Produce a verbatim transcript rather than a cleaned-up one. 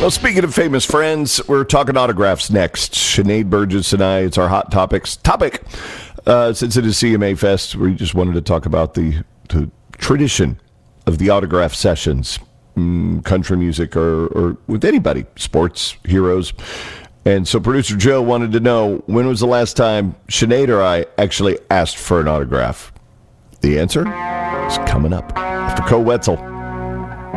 Well, speaking of famous friends, we're talking autographs next. Sinead Burgess and I, it's our hot topics topic. Uh, since it is C M A Fest, we just wanted to talk about the, the tradition of the autograph sessions, mm, country music or, or with anybody, sports heroes. And so producer Joe wanted to know, when was the last time Sinead or I actually asked for an autograph? The answer is coming up after Cole Wetzel.